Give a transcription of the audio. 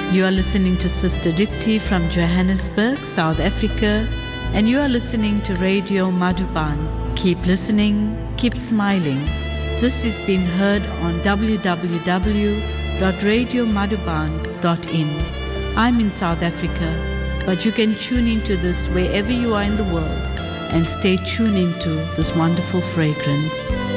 You are listening to Sister Dipti from Johannesburg, South Africa, and you are listening to Radio Madhuban. Keep listening, keep smiling. This is being heard on www.radiomadhuban.in. I'm in South Africa, but you can tune into this wherever you are in the world and stay tuned into this wonderful fragrance.